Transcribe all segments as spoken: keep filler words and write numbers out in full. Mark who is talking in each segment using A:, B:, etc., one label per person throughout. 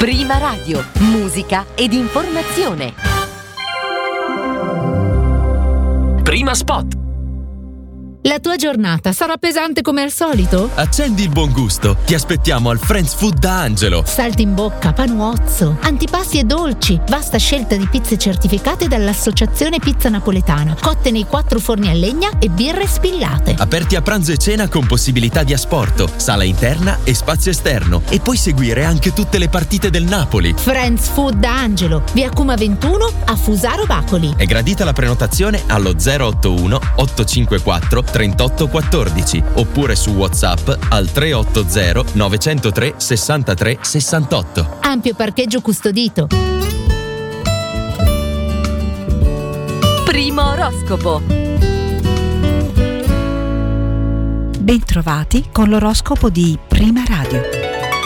A: Prima Radio, musica ed informazione. Prima spot.
B: La tua giornata sarà pesante come al solito?
C: Accendi il buon gusto. Ti aspettiamo al Friends Food da Angelo.
B: Salti in bocca, panuozzo, antipasti e dolci, vasta scelta di pizze certificate dall'Associazione Pizza Napoletana, cotte nei quattro forni a legna e birre spillate.
C: Aperti a pranzo e cena con possibilità di asporto, sala interna e spazio esterno. E puoi seguire anche tutte le partite del Napoli.
B: Friends Food da Angelo, via Cuma ventuno a Fusaro Bacoli.
C: È gradita la prenotazione allo zero otto uno otto cinque quattro trentotto quattordici oppure su WhatsApp al tre otto zero nove zero tre sessantatré sessantotto.
B: Ampio parcheggio custodito.
A: Primo oroscopo.
D: Bentrovati con l'oroscopo di Prima Radio.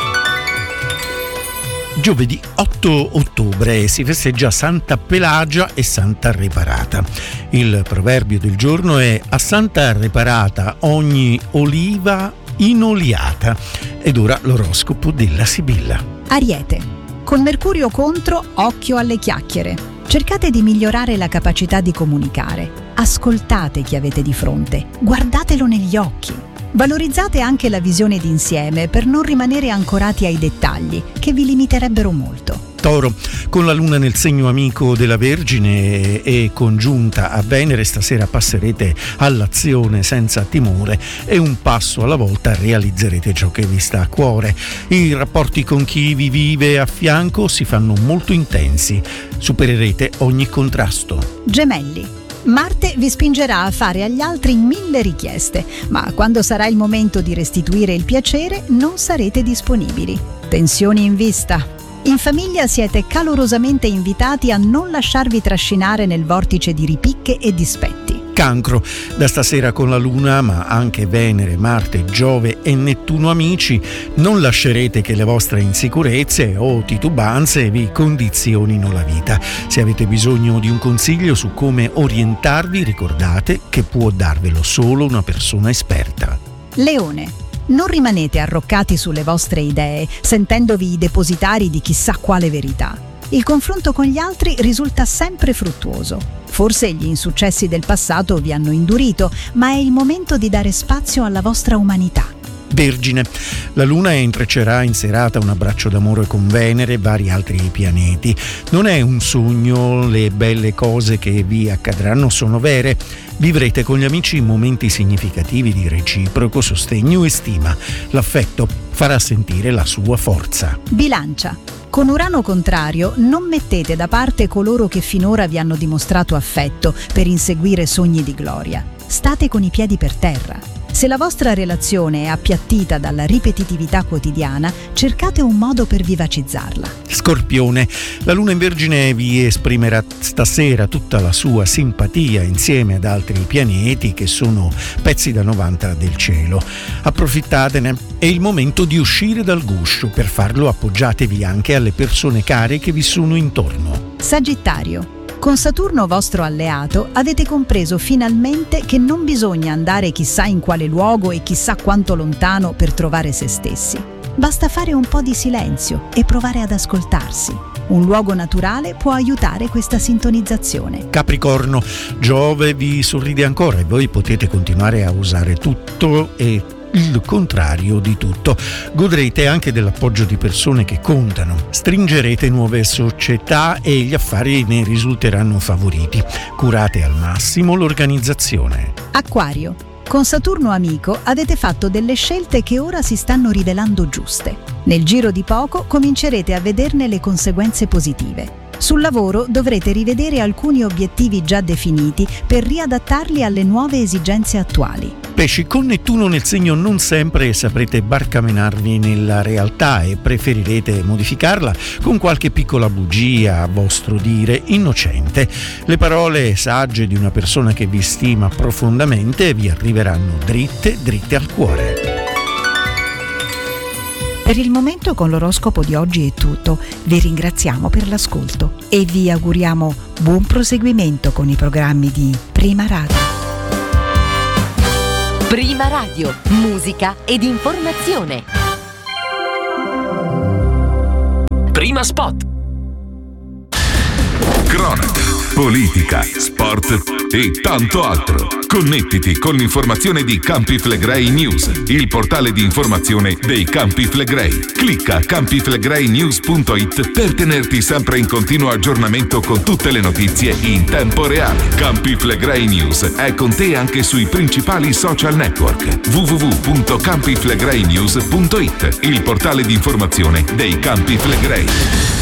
E: Giovedì otto ottobre si festeggia Santa Pelagia e Santa Reparata. Il proverbio del giorno è: a Santa Reparata ogni oliva inoliata. Ed ora l'oroscopo della Sibilla.
F: Ariete. Con Mercurio contro, occhio alle chiacchiere. Cercate di migliorare la capacità di comunicare. Ascoltate chi avete di fronte. Guardatelo negli occhi. Valorizzate anche la visione d'insieme per non rimanere ancorati ai dettagli, che vi limiterebbero molto.
E: Toro, con la luna nel segno amico della Vergine e congiunta a Venere, stasera passerete all'azione senza timore e un passo alla volta realizzerete ciò che vi sta a cuore. I rapporti con chi vi vive a fianco si fanno molto intensi, supererete ogni contrasto.
F: Gemelli. Marte vi spingerà a fare agli altri mille richieste, ma quando sarà il momento di restituire il piacere non sarete disponibili. Tensioni in vista. In famiglia siete calorosamente invitati a non lasciarvi trascinare nel vortice di ripicche e dispetti.
E: Cancro, da stasera con la Luna, ma anche Venere, Marte, Giove e Nettuno amici, non lascerete che le vostre insicurezze o titubanze vi condizionino la vita. Se avete bisogno di un consiglio su come orientarvi, ricordate che può darvelo solo una persona esperta.
F: Leone. Non rimanete arroccati sulle vostre idee, sentendovi i depositari di chissà quale verità. Il confronto con gli altri risulta sempre fruttuoso. Forse gli insuccessi del passato vi hanno indurito, ma è il momento di dare spazio alla vostra umanità.
E: Vergine, la Luna intreccerà in serata un abbraccio d'amore con Venere e vari altri pianeti. Non è un sogno, le belle cose che vi accadranno sono vere. Vivrete con gli amici momenti significativi di reciproco sostegno e stima. L'affetto farà sentire la sua forza.
F: Bilancia. Con Urano contrario, non mettete da parte coloro che finora vi hanno dimostrato affetto per inseguire sogni di gloria. State con i piedi per terra. Se la vostra relazione è appiattita dalla ripetitività quotidiana, cercate un modo per vivacizzarla.
E: Scorpione, la Luna in Vergine vi esprimerà stasera tutta la sua simpatia insieme ad altri pianeti che sono pezzi da novanta del cielo. Approfittatene, è il momento di uscire dal guscio. Per farlo appoggiatevi anche alle persone care che vi sono intorno.
F: Sagittario. Con Saturno vostro alleato avete compreso finalmente che non bisogna andare chissà in quale luogo e chissà quanto lontano per trovare se stessi. Basta fare un po' di silenzio e provare ad ascoltarsi. Un luogo naturale può aiutare questa sintonizzazione.
E: Capricorno, Giove vi sorride ancora e voi potete continuare a usare tutto e il contrario di tutto. Godrete anche dell'appoggio di persone che contano. Stringerete nuove società e gli affari ne risulteranno favoriti. Curate al massimo l'organizzazione.
F: Acquario. Con Saturno amico avete fatto delle scelte che ora si stanno rivelando giuste. Nel giro di poco comincerete a vederne le conseguenze positive. Sul lavoro dovrete rivedere alcuni obiettivi già definiti per riadattarli alle nuove esigenze attuali.
E: Pesci, con Nettuno nel segno non sempre saprete barcamenarvi nella realtà e preferirete modificarla con qualche piccola bugia, a vostro dire, innocente. Le parole sagge di una persona che vi stima profondamente vi arriveranno dritte, dritte al cuore.
D: Per il momento con l'oroscopo di oggi è tutto. Vi ringraziamo per l'ascolto e vi auguriamo buon proseguimento con i programmi di Prima Radio.
A: Prima Radio, musica ed informazione.
G: Prima Spot.
H: Cronaca, politica, sport e tanto altro. Connettiti con l'informazione di Campi Flegrei News, il portale di informazione dei Campi Flegrei. Clicca campi flegrei news punto it per tenerti sempre in continuo aggiornamento con tutte le notizie in tempo reale. Campi Flegrei News è con te anche sui principali social network. w w w punto campi flegrei news punto it, il portale di informazione dei Campi Flegrei.